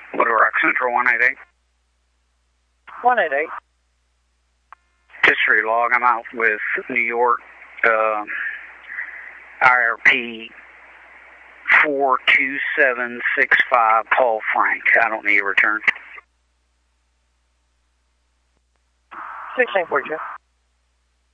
Little Rock Central 188. 188. History log. I'm out with New York IRP 42765 Paul Frank. I don't need a return. 1642.